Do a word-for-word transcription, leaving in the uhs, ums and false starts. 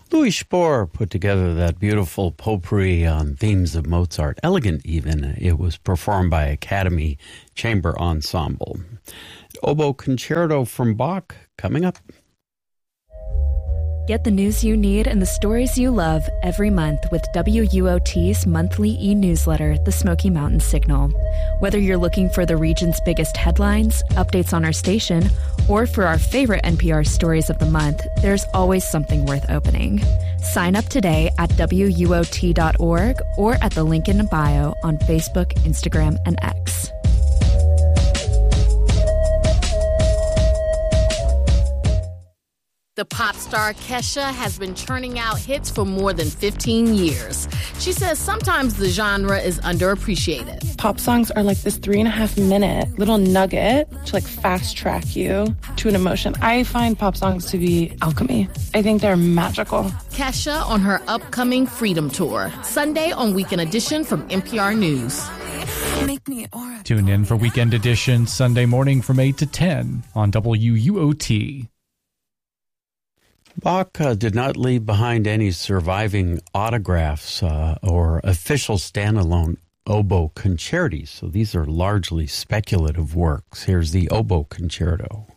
Louis Spohr put together that beautiful potpourri on themes of Mozart, elegant even. It was performed by Academy Chamber Ensemble. Oboe Concerto from Bach coming up. Get the news you need and the stories you love every month with W U O T's monthly e-newsletter, The Smoky Mountain Signal. Whether you're looking for the region's biggest headlines, updates on our station, or for our favorite N P R stories of the month, there's always something worth opening. Sign up today at W U O T dot org or at the link in bio on Facebook, Instagram, and X. The pop star Kesha has been churning out hits for more than fifteen years. She says sometimes the genre is underappreciated. Pop songs are like this three and a half minute little nugget to like fast track you to an emotion. I find pop songs to be alchemy. I think they're magical. Kesha on her upcoming Freedom Tour, Sunday on Weekend Edition from N P R News. Tune in for Weekend Edition Sunday morning from eight to ten on W U O T. Bach uh, did not leave behind any surviving autographs uh, or official standalone oboe concerti, so these are largely speculative works. Here's the Oboe Concerto.